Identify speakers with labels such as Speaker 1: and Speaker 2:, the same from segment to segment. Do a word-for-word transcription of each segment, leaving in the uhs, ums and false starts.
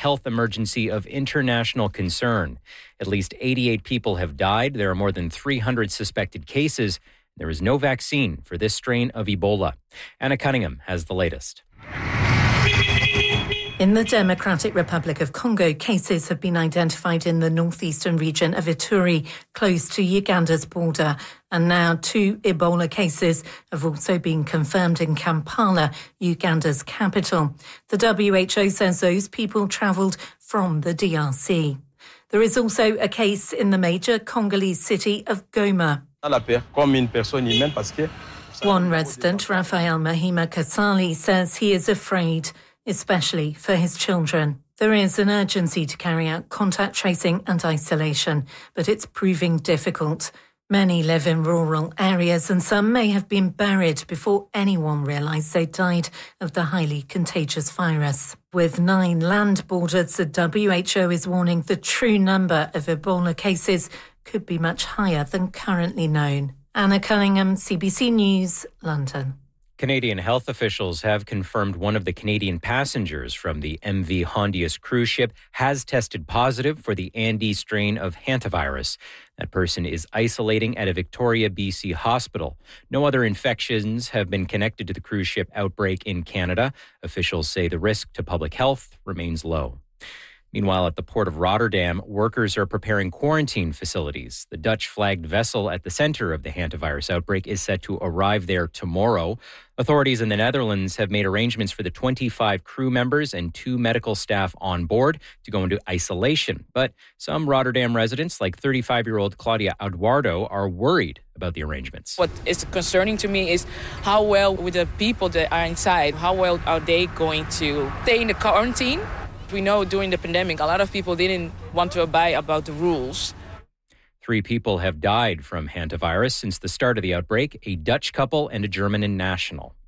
Speaker 1: health emergency of international concern. At least eighty-eight people have died. There are more than three hundred suspected cases. There is no vaccine for this strain of Ebola. Anna Cunningham has the latest.
Speaker 2: In the Democratic Republic of Congo, cases have been identified in the northeastern region of Ituri, close to Uganda's border. And now two Ebola cases have also been confirmed in Kampala, Uganda's capital. The W H O says those people travelled from the D R C. There is also a case in the major Congolese city of Goma. One resident, Raphael Mahima Kasali, says he is afraid, especially for his children. There is an urgency to carry out contact tracing and isolation, but it's proving difficult. Many live in rural areas and some may have been buried before anyone realised they died of the highly contagious virus. With nine land borders, the W H O is warning the true number of Ebola cases could be much higher than currently known. Anna Cunningham, C B C News, London.
Speaker 1: Canadian health officials have confirmed one of the Canadian passengers from the M V Hondius cruise ship has tested positive for the Andes strain of hantavirus. That person is isolating at a Victoria, B C hospital. No other infections have been connected to the cruise ship outbreak in Canada. Officials say the risk to public health remains low. Meanwhile, at the port of Rotterdam, workers are preparing quarantine facilities. The Dutch-flagged vessel at the center of the hantavirus outbreak is set to arrive there tomorrow. Authorities in the Netherlands have made arrangements for the twenty-five crew members and two medical staff on board to go into isolation. But some Rotterdam residents, like thirty-five-year-old Claudia Eduardo, are worried about the arrangements.
Speaker 3: What is concerning to me is how well with the people that are inside, how well are they going to stay in the quarantine? We know during the pandemic, a lot of people didn't want to abide about the rules.
Speaker 1: Three people have died from hantavirus since the start of the outbreak, a Dutch couple and a German national.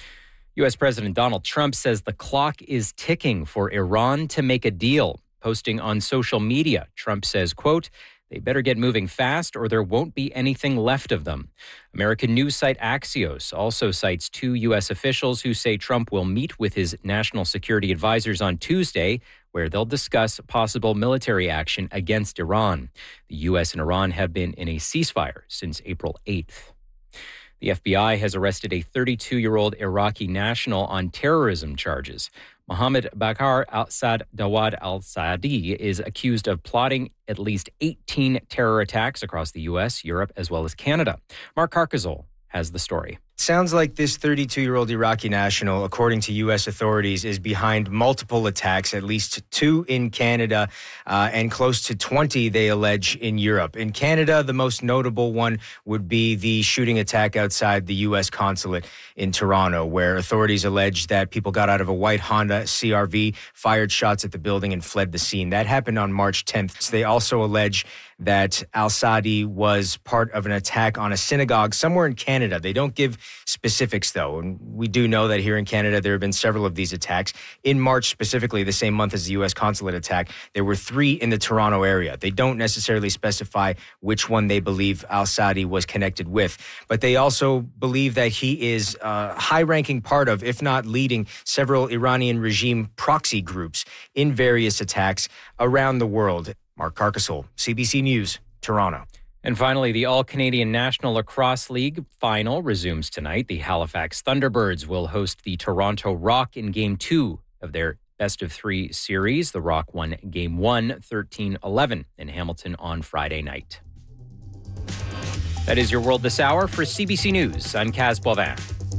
Speaker 1: U S President Donald Trump says the clock is ticking for Iran to make a deal. Posting on social media, Trump says, quote, "They better get moving fast or there won't be anything left of them." American news site Axios also cites two U S officials who say Trump will meet with his national security advisors on Tuesday, where they'll discuss possible military action against Iran. The U S and Iran have been in a ceasefire since April eighth. The F B I has arrested a thirty-two-year-old Iraqi national on terrorism charges. Mohammed Bakr al-Sad Dawad al-Saadi is accused of plotting at least eighteen terror attacks across the U S, Europe, as well as Canada. Mark Carcazole has the story.
Speaker 4: Sounds like this thirty-two-year-old Iraqi national, according to U S authorities, is behind multiple attacks, at least two in Canada uh, and close to twenty, they allege, in Europe. In Canada, the most notable one would be the shooting attack outside the U S consulate in Toronto, where authorities allege that people got out of a white Honda C R V, fired shots at the building, and fled the scene. That happened on March tenth. They also allege that al-Saadi was part of an attack on a synagogue somewhere in Canada. They don't give specifics, though. And we do know that here in Canada, there have been several of these attacks. In March, specifically, the same month as the U S consulate attack, there were three in the Toronto area. They don't necessarily specify which one they believe al-Saadi was connected with. But they also believe that he is a high-ranking part of, if not leading, several Iranian regime proxy groups in various attacks around the world. Mark Carcasole, C B C News, Toronto.
Speaker 1: And finally, the All-Canadian National Lacrosse League final resumes tonight. The Halifax Thunderbirds will host the Toronto Rock in Game two of their best-of-three series. The Rock won Game one, thirteen eleven in Hamilton on Friday night. That is your World This Hour. For C B C News, I'm Kaz Boivin.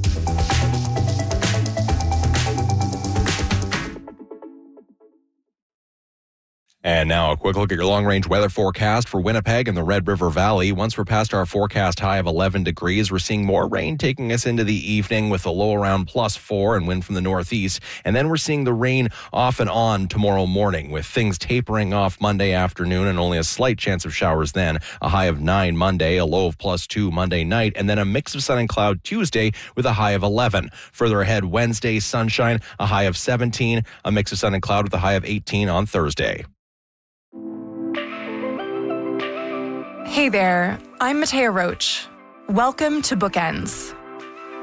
Speaker 5: And now a quick look at your long-range weather forecast for Winnipeg and the Red River Valley. Once we're past our forecast high of eleven degrees, we're seeing more rain taking us into the evening with a low around plus four and wind from the northeast. And then we're seeing the rain off and on tomorrow morning with things tapering off Monday afternoon and only a slight chance of showers then. A high of nine Monday, a low of plus two Monday night, and then a mix of sun and cloud Tuesday with a high of eleven. Further ahead, Wednesday, sunshine, a high of seventeen, a mix of sun and cloud with a high of eighteen on Thursday.
Speaker 6: Hey there, I'm Matea Roach. Welcome to Bookends.